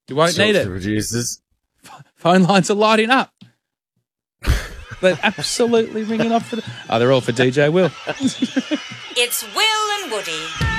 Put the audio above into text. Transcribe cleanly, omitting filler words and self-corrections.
You won't need it. Producers. Phone lines are lighting up. They're absolutely ringing off for they're all for DJ Will. It's Will and Woody.